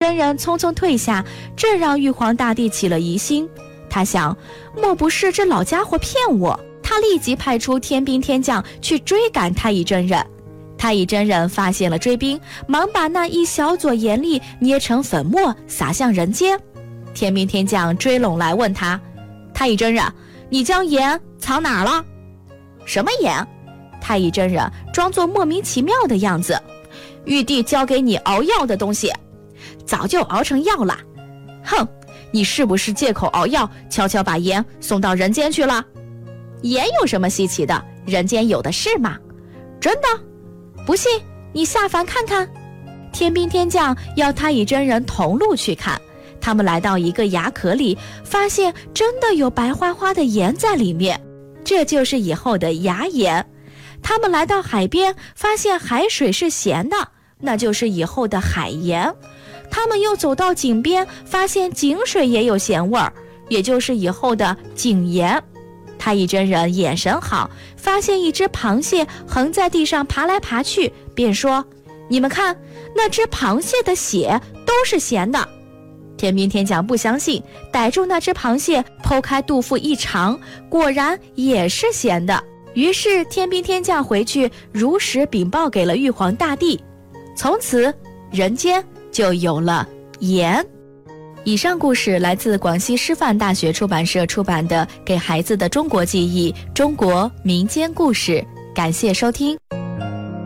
真人匆匆退下，这让玉皇大帝起了疑心。他想，莫不是这老家伙骗我？他立即派出天兵天将去追赶太乙真人。太乙真人发现了追兵，忙把那一小撮盐粒捏成粉末撒向人间。天兵天将追拢来问他，太乙真人，你将盐藏哪儿了？什么盐？太乙真人装作莫名其妙的样子。玉帝交给你熬药的东西，早就熬成药了。哼，你是不是借口熬药，悄悄把盐送到人间去了？盐有什么稀奇的？人间有的是嘛。真的？不信你下凡看看。天兵天将要太乙真人同路去看。他们来到一个牙壳里，发现真的有白花花的盐在里面，这就是以后的牙盐。他们来到海边，发现海水是咸的，那就是以后的海盐。他们又走到井边，发现井水也有咸味儿，也就是以后的井盐。太乙真人眼神好，发现一只螃蟹横在地上爬来爬去，便说，你们看，那只螃蟹的血都是咸的。天兵天将不相信，逮住那只螃蟹，剖开肚腹一尝，果然也是咸的。于是天兵天将回去如实禀报给了玉皇大帝，从此人间就有了盐。以上故事来自广西师范大学出版社出版的《给孩子的中国记忆：中国民间故事》，感谢收听。